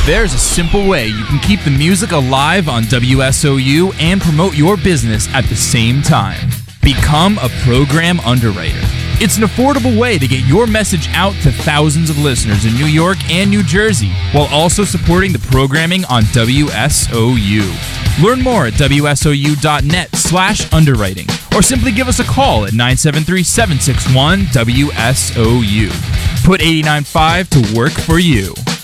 There's a simple way you can keep the music alive on WSOU and promote your business at the same time. Become a program underwriter. It's an affordable way to get your message out to thousands of listeners in New York and New Jersey, while also supporting the programming on WSOU. Learn more at WSOU.net/underwriting, or simply give us a call at 973-761-WSOU. Put 89.5 to work for you.